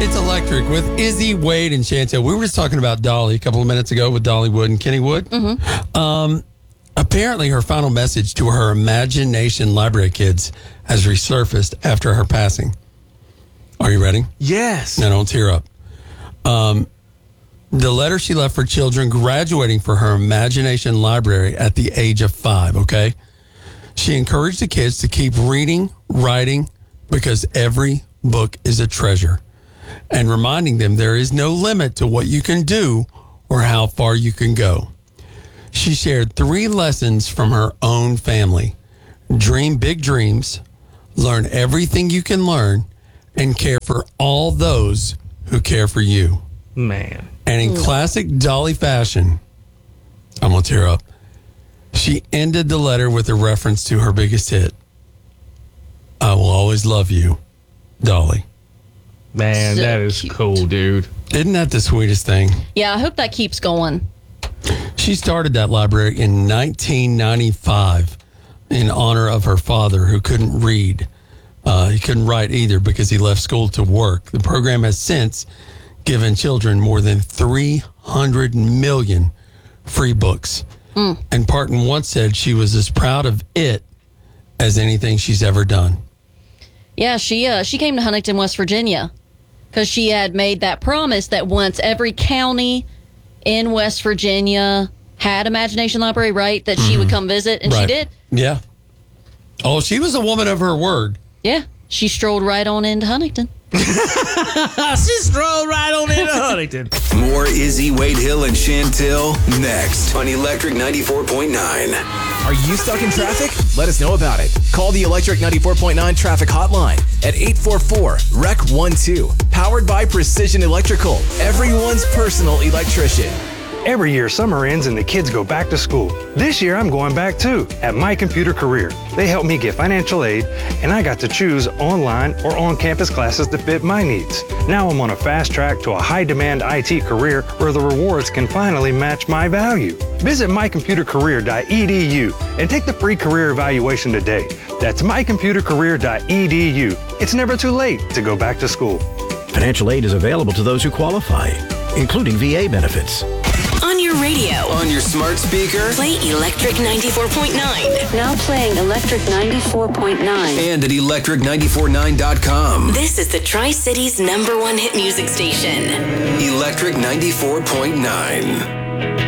It's Electric with Izzy, Wade, and Chantel. We were just talking about Dolly a couple of minutes ago with Dolly Wood and Kenny Wood. Apparently, her final message to her Imagination Library kids has resurfaced after her passing. Are you ready? Yes. Now, don't tear up. The letter she left for children graduating for her Imagination Library at the age of 5, okay? She encouraged the kids to keep reading, writing, because every book is a treasure, and reminding them there is no limit to what you can do or how far you can go. She shared 3 lessons from her own family. Dream big dreams, learn everything you can learn, and care for all those who care for you. Man. And in classic Dolly fashion, I'm going to tear up. She ended the letter with a reference to her biggest hit. I will always love you, Dolly. Man, So that is cute. cool, dude. Isn't that the sweetest thing? Yeah, I hope that keeps going. She started that library in 1995 in honor of her father, who couldn't read. He couldn't write either because he left school to work. The program has since given children more than 300 million free books. And Parton once said she was as proud of it as anything she's ever done. Yeah, she came to Huntington, West Virginia, because she had made that promise that once every county in West Virginia had Imagination Library, right, that she would come visit, and she did. Yeah. Oh, she was a woman of her word. Yeah, she strolled right on into Huntington. She strolled right on into Huntington. More Izzy, Wade Hill, and Chantel next on Electric 94.9. Are you stuck in traffic? Let us know about it. Call the Electric 94.9 traffic hotline at 844-REC-12. Powered by Precision Electrical, everyone's personal electrician. Every year, summer ends and the kids go back to school. This year, I'm going back too, at My Computer Career. They helped me get financial aid, and I got to choose online or on-campus classes to fit my needs. Now I'm on a fast track to a high-demand IT career where the rewards can finally match my value. Visit mycomputercareer.edu and take the free career evaluation today. That's mycomputercareer.edu. It's never too late to go back to school. Financial aid is available to those who qualify, including VA benefits. On your radio. On your smart speaker. Play Electric 94.9. Now playing Electric 94.9. And at electric949.com. This is the Tri-Cities #1 hit music station. Electric 94.9.